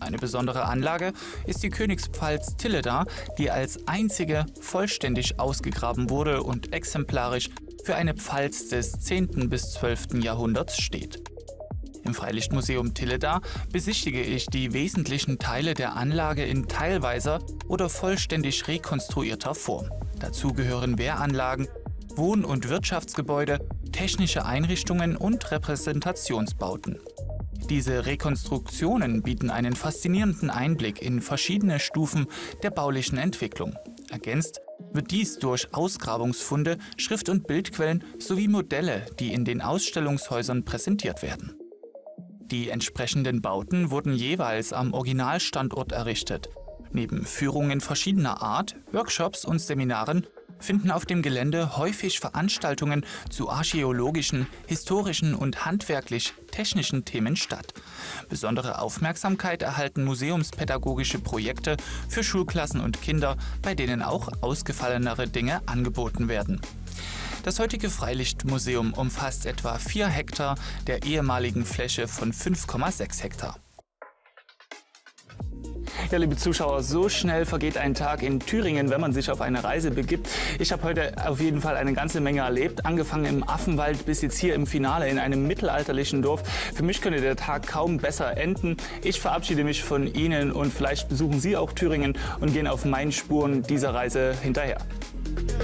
Eine besondere Anlage ist die Königspfalz Tilleda, die als einzige vollständig ausgegraben wurde und exemplarisch für eine Pfalz des 10. bis 12. Jahrhunderts steht. Im Freilichtmuseum Tilleda besichtige ich die wesentlichen Teile der Anlage in teilweiser oder vollständig rekonstruierter Form. Dazu gehören Wehranlagen, Wohn- und Wirtschaftsgebäude, technische Einrichtungen und Repräsentationsbauten. Diese Rekonstruktionen bieten einen faszinierenden Einblick in verschiedene Stufen der baulichen Entwicklung. Ergänzt wird dies durch Ausgrabungsfunde, Schrift- und Bildquellen sowie Modelle, die in den Ausstellungshäusern präsentiert werden. Die entsprechenden Bauten wurden jeweils am Originalstandort errichtet. Neben Führungen verschiedener Art, Workshops und Seminaren finden auf dem Gelände häufig Veranstaltungen zu archäologischen, historischen und handwerklich-technischen Themen statt. Besondere Aufmerksamkeit erhalten museumspädagogische Projekte für Schulklassen und Kinder, bei denen auch ausgefallenere Dinge angeboten werden. Das heutige Freilichtmuseum umfasst etwa 4 Hektar der ehemaligen Fläche von 5,6 Hektar. Ja, liebe Zuschauer, so schnell vergeht ein Tag in Thüringen, wenn man sich auf eine Reise begibt. Ich habe heute auf jeden Fall eine ganze Menge erlebt, angefangen im Affenwald bis jetzt hier im Finale in einem mittelalterlichen Dorf. Für mich könnte der Tag kaum besser enden. Ich verabschiede mich von Ihnen und vielleicht besuchen Sie auch Thüringen und gehen auf meinen Spuren dieser Reise hinterher.